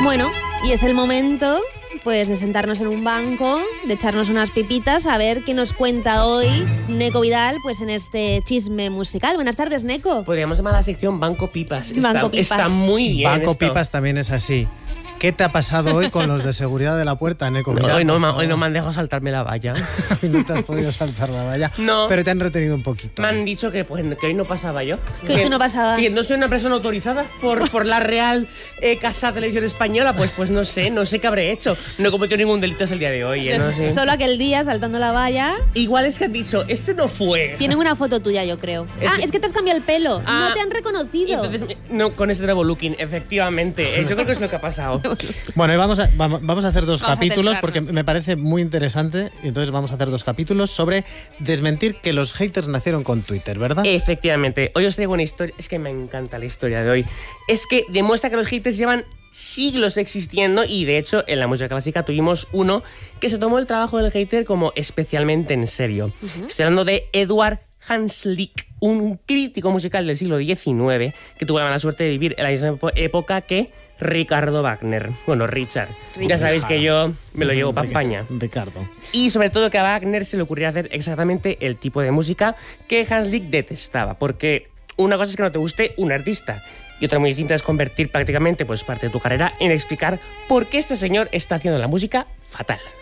Bueno, y es el momento, pues, de sentarnos en un banco, de echarnos unas pipitas, a ver qué nos cuenta hoy Neko Vidal, pues, en este chisme musical. Buenas tardes, Neko. Podríamos llamar la sección Banco Pipas. Banco Pipas. Está muy bien. Banco esto. Pipas también es así. ¿Qué te ha pasado hoy con los de seguridad de la puerta, Neko? No, Mira, hoy no me han dejado saltarme la valla. No te has podido saltar la valla. No. Pero te han retenido un poquito. Me han dicho que, pues, que hoy no pasaba yo. Que tú no pasabas. Que no soy una persona autorizada por la Real Casa Televisión Española. Pues no sé qué habré hecho. No he cometido ningún delito hasta el día de hoy. No sé. Solo aquel día, saltando la valla. Igual es que han dicho, este no fue. Tienen una foto tuya, yo creo. Es que te has cambiado el pelo. No te han reconocido. Entonces, no, con ese nuevo looking, efectivamente. Yo creo que es lo que ha pasado. Bueno, y vamos a hacer dos Vamos a capítulos centrarnos. porque me parece muy interesante. Y entonces vamos a hacer dos capítulos sobre desmentir que los haters nacieron con Twitter, ¿verdad? Efectivamente. Hoy os traigo una historia. Es que me encanta la historia de hoy. Es que demuestra que los haters llevan siglos existiendo y de hecho en la música clásica tuvimos uno que se tomó el trabajo del hater como especialmente en serio. Estoy hablando de Eduard Hanslick, un crítico musical del siglo XIX que tuvo la mala suerte de vivir en la misma época que Ricardo Wagner. Bueno, Richard. Ya sabéis que yo me lo llevo para España. Ricardo. Y sobre todo que a Wagner se le ocurría hacer exactamente el tipo de música que Hanslick detestaba, porque una cosa es que no te guste un artista y otra muy distinta es convertir prácticamente pues parte de tu carrera en explicar por qué este señor está haciendo la música fatal.